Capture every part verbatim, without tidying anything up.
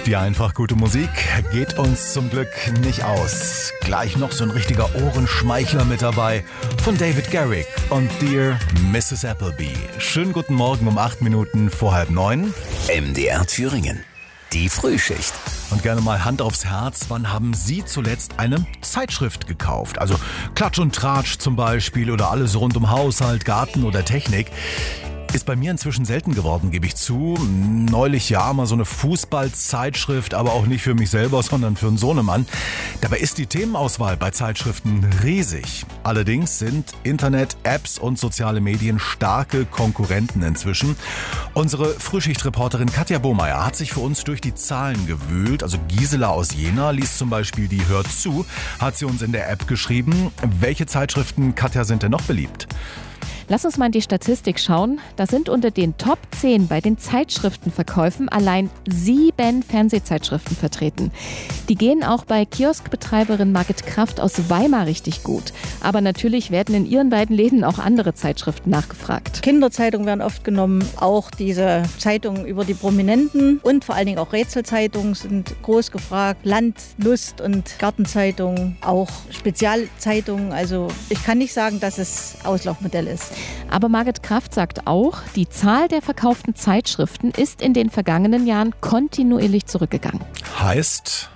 Die einfach gute Musik geht uns zum Glück nicht aus. Gleich noch so ein richtiger Ohrenschmeichler mit dabei von David Garrick und Dear Misses Appleby. Schönen guten Morgen um acht Minuten vor halb neun. M D R Thüringen. Die Frühschicht. Und gerne mal Hand aufs Herz, wann haben Sie zuletzt eine Zeitschrift gekauft? Also Klatsch und Tratsch zum Beispiel oder alles rund um Haushalt, Garten oder Technik. Ist bei mir inzwischen selten geworden, gebe ich zu. Neulich ja mal so eine Fußballzeitschrift, aber auch nicht für mich selber, sondern für einen Sohnemann. Dabei ist die Themenauswahl bei Zeitschriften riesig. Allerdings sind Internet, Apps und soziale Medien starke Konkurrenten inzwischen. Unsere Frühschichtreporterin Katja Bohmeier hat sich für uns durch die Zahlen gewühlt. Also Gisela aus Jena liest zum Beispiel die Hört zu, hat sie uns in der App geschrieben. Welche Zeitschriften, Katja, sind denn noch beliebt? Lass uns mal in die Statistik schauen. Da sind unter den Top zehn bei den Zeitschriftenverkäufen allein sieben Fernsehzeitschriften vertreten. Die gehen auch bei Kioskbetreiberin Margit Kraft aus Weimar richtig gut. Aber natürlich werden in ihren beiden Läden auch andere Zeitschriften nachgefragt. Kinderzeitungen werden oft genommen, auch diese Zeitungen über die Prominenten und vor allen Dingen auch Rätselzeitungen sind groß gefragt. Land-, Lust- und Gartenzeitungen, auch Spezialzeitungen. Also ich kann nicht sagen, dass es Auslaufmodell ist. Aber Margit Kraft sagt auch, die Zahl der verkauften Zeitschriften ist in den vergangenen Jahren kontinuierlich zurückgegangen. Heißt?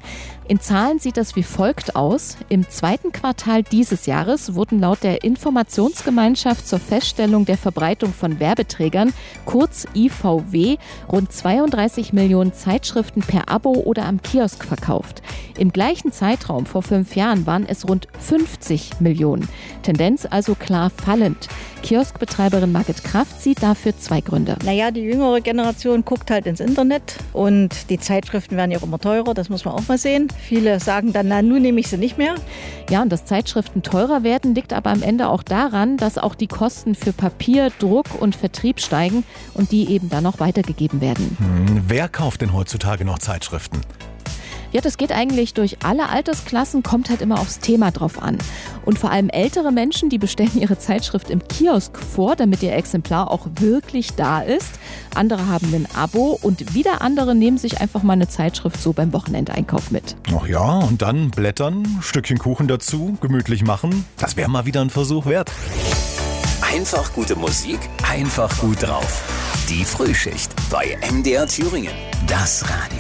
In Zahlen sieht das wie folgt aus. Im zweiten Quartal dieses Jahres wurden laut der Informationsgemeinschaft zur Feststellung der Verbreitung von Werbeträgern, kurz I V W, rund zweiunddreißig Millionen Zeitschriften per Abo oder am Kiosk verkauft. Im gleichen Zeitraum vor fünf Jahren waren es rund fünfzig Millionen. Tendenz also klar fallend. Kioskbetreiberin Margit Kraft sieht dafür zwei Gründe. Naja, die jüngere Generation guckt halt ins Internet und die Zeitschriften werden ja auch immer teurer, das muss man auch mal sehen. Viele sagen dann, na, nun nehme ich sie nicht mehr. Ja, und dass Zeitschriften teurer werden, liegt aber am Ende auch daran, dass auch die Kosten für Papier, Druck und Vertrieb steigen und die eben dann auch weitergegeben werden. Hm, wer kauft denn heutzutage noch Zeitschriften? Ja, das geht eigentlich durch alle Altersklassen, kommt halt immer aufs Thema drauf an. Und vor allem ältere Menschen, die bestellen ihre Zeitschrift im Kiosk vor, damit ihr Exemplar auch wirklich da ist. Andere haben ein Abo und wieder andere nehmen sich einfach mal eine Zeitschrift so beim Wochenendeinkauf mit. Ach ja, und dann blättern, Stückchen Kuchen dazu, gemütlich machen. Das wäre mal wieder ein Versuch wert. Einfach gute Musik, einfach gut drauf. Die Frühschicht bei M D R Thüringen. Das Radio.